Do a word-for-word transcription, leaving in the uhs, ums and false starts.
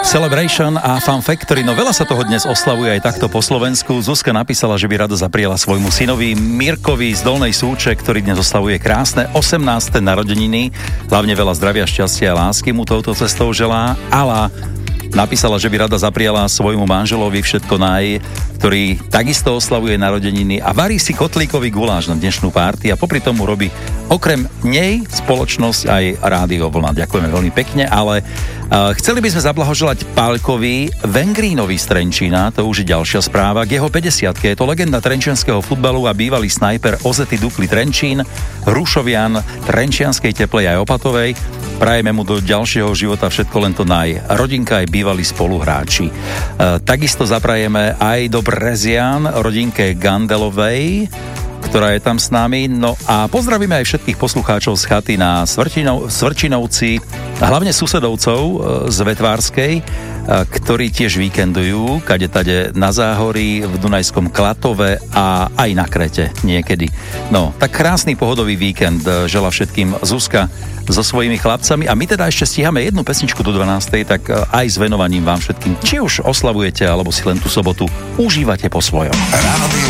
Celebration a Fun Factory, no veľa sa toho dnes oslavuje aj takto po Slovensku. Zuzka napísala, že by rada zapriela svojmu synovi Mirkovi z Dolnej Súče, ktorý dnes oslavuje krásne osemnáste narodeniny. Hlavne veľa zdravia, šťastia a lásky mu touto cestou želá. Ala napísala, že by rada zapriala svojmu manželovi všetko naj, ktorý takisto oslavuje narodeniny a varí si kotlíkový guláš na dnešnú párty a popri tomu robí okrem nej spoločnosť aj Rádio Vlna. Ďakujeme veľmi pekne, ale uh, chceli by sme zablahoželať Pálkovi Vengrínovi z Trenčína, to už je ďalšia správa, k jeho päťdesiatke. Je to legenda trenčianskeho futbalu a bývalý snajper Ozety Dukly Trenčín, Hrušovian, Trenčianskej Teplej aj Opatovej. Prajeme mu do ďalšieho života všetko len to naj. Rodinka aj bývalí spoluhráči. Uh, takisto zaprajeme aj do Brezian, rodinke Gandelovej, ktorá je tam s nami. No a pozdravíme aj všetkých poslucháčov z chaty na Svrčinov, Svrčinovci, a hlavne susedovcov z Vetvárskej, ktorí tiež víkendujú, kade tade na Záhorí, v Dunajskom Klatove a aj na Krete niekedy. No, tak krásny pohodový víkend želá všetkým Zuzka so svojimi chlapcami a my teda ešte stíhame jednu pesničku do dvanástej, tak aj s venovaním vám všetkým, či už oslavujete, alebo si len tú sobotu užívate po svojom.